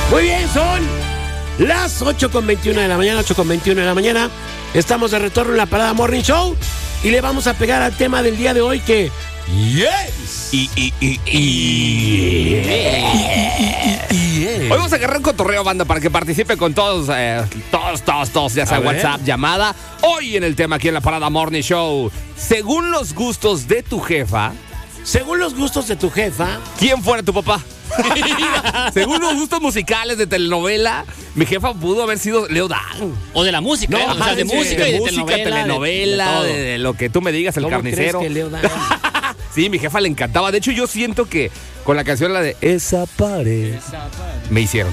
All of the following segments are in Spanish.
Muy bien, son las 8:21 de la mañana, 8:21 de la mañana. Estamos de retorno en la Parada Morning Show y le vamos a pegar al tema del día de hoy que... ¡Yes! Hoy vamos a agarrar un cotorreo, banda, para que participe con todos, ya sea WhatsApp, llamada. Hoy en el tema aquí en la Parada Morning Show. Según los gustos de tu jefa... Según los gustos de tu jefa... ¿Quién fuera tu papá? Según los gustos musicales de telenovela, mi jefa pudo haber sido Leo Dan. O de la música, No, o sea, de música y de telenovela. De lo que tú me digas, el ¿Cómo carnicero. crees que Leo Dan? Sí, mi jefa le encantaba. De hecho, yo siento que con la canción, la de Esa pared, me hicieron.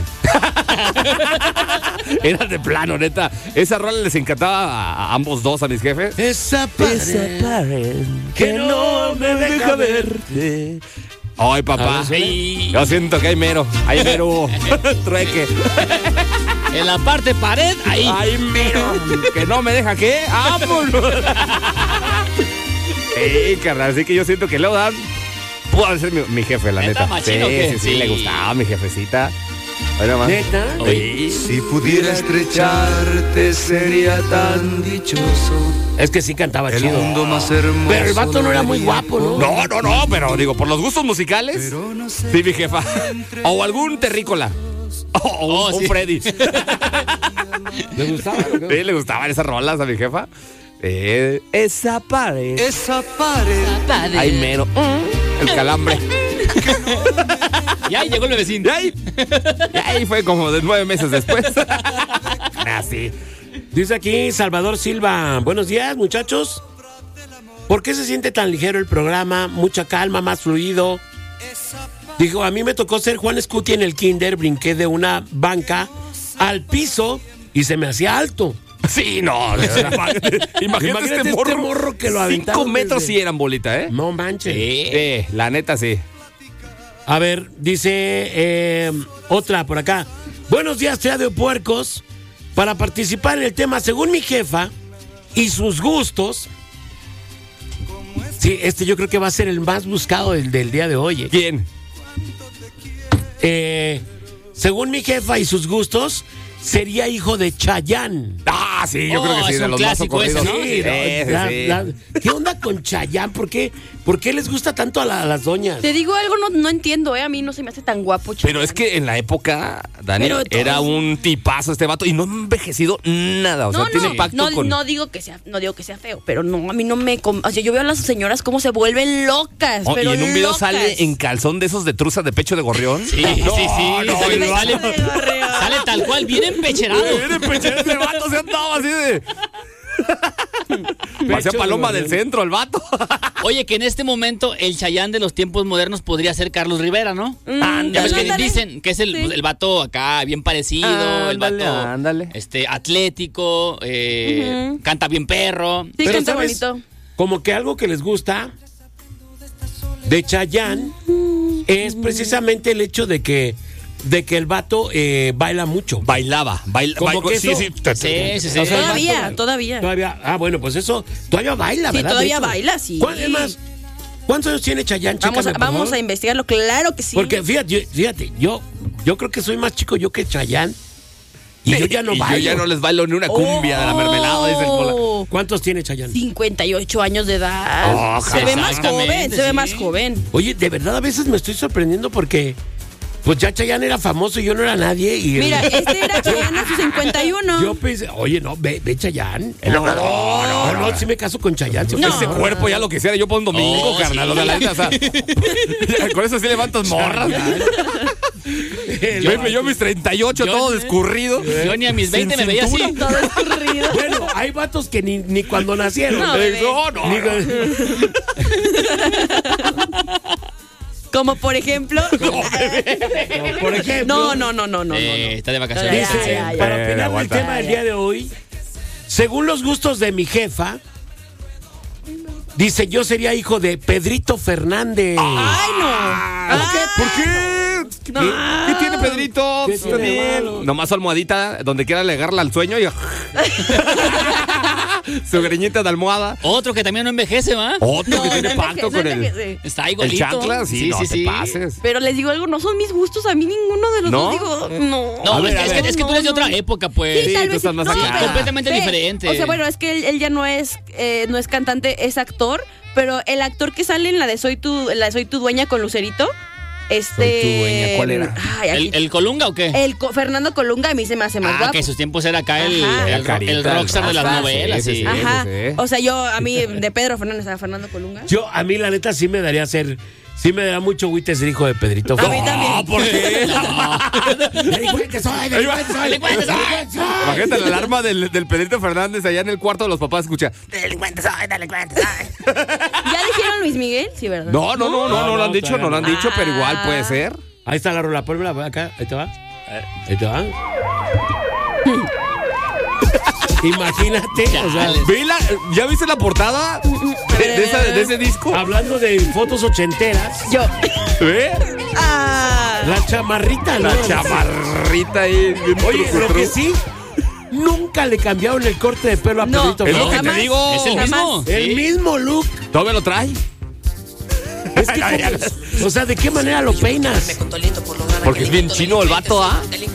Era de plano, neta. Esa rola les encantaba a ambos dos, a mis jefes. Esa pared que no me deja verte. Ay, papá. Sí. Yo siento que hay mero trueque. En la parte pared, ahí. Ay, mero. Que no me deja, ¿qué? ¡Vámonos! Sí, carnal. Así que yo siento que Leo Dan pudo ser mi jefe, la neta. ¿Machín o qué? Sí, le gustaba mi jefecita. Bueno, más. ¿Neta? Sí. Si pudiera estrecharte sería tan dichoso. Es que sí cantaba El chido. mundo más hermoso. Pero el vato no era muy guapo, ¿no? No, pero digo, por los gustos musicales, Pero no sé sí, mi jefa. O algún terrícola. O un sí. Freddy. ¿Le gustaba? Sí, le gustaban esas rolas a mi jefa. Esa pared. esa pared. Ay, mero. El calambre. Y ahí llegó el bebecín. Y ahí fue como de 9 meses después. Así. Dice aquí Salvador Silva. Buenos días, muchachos. ¿Por qué se siente tan ligero el programa? Mucha calma, más fluido. Dijo, a mí me tocó ser Juan Escuti en el kinder. Brinqué de una banca al piso y se me hacía alto. Sí, no. Imagínate este morro que lo aventaron 5 metros desde- sí eran bolita, ¿eh? No manches. Sí, la neta sí. A ver, dice otra por acá. Buenos días, Tria de Puercos. Para participar en el tema, según mi jefa y sus gustos. Sí, yo creo que va a ser el más buscado del día de hoy. ¿Quién? Según mi jefa y sus gustos, sería hijo de Chayanne. Ah, sí, yo creo que sí, es de un los más clásico ese, ocurridos. ¿no? Sí, sí. ¿Qué onda con Chayanne? ¿Por qué les gusta tanto a las doñas? Te digo algo, no entiendo, a mí no se me hace tan guapo. Pero es que en la época, Dani, Pero todos- era un tipazo este vato y no ha envejecido nada. O sea, tiene pacto con... no digo que sea feo, pero no, a mí no me... O sea, yo veo a las señoras cómo se vuelven locas, Oh, pero y en un video locas. sale en calzón de esos de truza de pecho de gorrión. Sí. Sale tal cual, bien empecherado. Viene pechero ese vato, se andaba así de... Pasea de paloma gorrión. del centro, el vato. Oye, que en este momento el Chayanne de los tiempos modernos podría ser Carlos Rivera, ¿no? Mm, Ya ves que ándale. dicen que es el Sí. vato acá bien parecido, el Ándale, vato ándale. atlético, canta bien perro. Sí, Pero, canta ¿sabes? bonito. Como que algo que les gusta de Chayanne es precisamente el hecho de que el vato baila mucho. Bailaba. Como que sí, eso- sí. Sí. O sea, el vato- Todavía. Bueno, pues eso, todavía baila, Sí, ¿verdad? todavía De hecho. baila, sí. Es más, ¿cuántos años tiene Chayanne? Chécame, por Vamos favor. a investigarlo, claro que sí. Porque fíjate, yo creo que soy más chico yo que Chayanne. Y yo ya no Y bailo. yo ya no les bailo ni una cumbia de la mermelada, dice el Pola. ¿Cuántos tiene Chayanne? 58 años de edad. Oh, se ve más exactamente, joven, se ve sí. más joven. Oye, de verdad a veces me estoy sorprendiendo porque pues ya Chayanne era famoso y yo no era nadie. Y Mira, este era Chayanne a sus 51. yo pensé, oye, no, ve Chayanne. No, sí me caso con Chayanne. sí, No. Ese cuerpo ya lo quisiera yo por un domingo, Oh, carnal. sí. O sea, la neta, o sea, con eso sí levantas morras. Yo a mis 38 Yo- todo descurrido. Yo ni a mis 20 me veía así. Todo escurrido. Bueno, hay vatos que ni cuando nacieron. No, bebé. No. Ni- Como por ejemplo. por ejemplo. No. Está de vacaciones. Dice, Ya. para opinar del aguanta. tema del día de hoy, según los gustos de mi jefa, dice, yo sería hijo de Pedrito Fernández. Ay, no. ¿Por qué? ¿Qué tiene Pedrito? ¿Qué Está tiene bien. malo? Nomás almohadita, donde quiera legarla al sueño y... su greñita de almohada. Otro que también no envejece, ¿va? Otro que No, tiene no pacto con el Está igualito. chancla. Sí, no te pases. Pero les digo algo, no son mis gustos, a mí ninguno de los ¿No? dos digo, no. No, A ver, es que tú eres de otra época, pues. Sí, tal tú vez estás más no, acá. pero Completamente diferente. O sea, bueno, es que él ya no es cantante, es actor, pero el actor que sale en la de Soy tu dueña con Lucerito, Soy tu dueña, ¿cuál era? Ay, aquí- ¿El Colunga o qué? Fernando Colunga a mí se me hace más guapo. Que en sus tiempos era acá el Ajá. rockstar de las Ajá, novelas. sí, Sí, sí, sí. Ajá. sí. O sea, a mí de Pedro Fernández a Fernando Colunga. A mí la neta sí me daría sí me da mucho agüite ser hijo de Pedrito. A mí también. ¿Por qué? Delincuente soy, delincuente soy, delincuente soy. Imagínate la alarma del Pedrito Fernández allá en el cuarto de los papás escucha. Delincuente soy, delincuente soy. ¿Ya dijeron Luis Miguel? Sí, ¿verdad? No lo han dicho, todavía no lo han no. dicho, pero igual puede ser. Ahí está la rola, pónmela acá, ahí te va. Ahí te va. Imagínate, o sea, ¿Ya viste la portada de ese disco? hablando de fotos ochenteras, Yo. ¿Ve? la chamarrita, ¿no? La chamarrita ahí. bien Oye, lo truco, que truco. sí, nunca le cambiaron el corte de pelo a No, Pedrito es lo que Fernández. te digo. Es el mismo. El mismo look. ¿Todavía lo trae? Es que, o sea, ¿de qué manera lo peinas? Porque es bien chino el vato, ¿ah?